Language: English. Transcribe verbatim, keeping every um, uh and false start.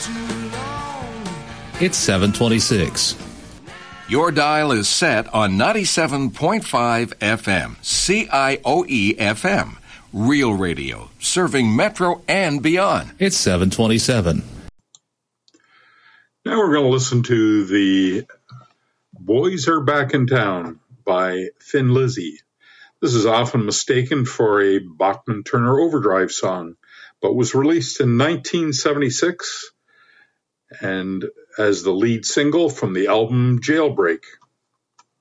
It's seven twenty-six. Your dial is set on ninety-seven point five F M, C I O E F M. Real radio, serving Metro and beyond. It's seven twenty-seven. Now we're going to listen to the Boys Are Back in Town by Thin Lizzy. This is often mistaken for a Bachman-Turner Overdrive song, but was released in nineteen seventy-six and as the lead single from the album Jailbreak.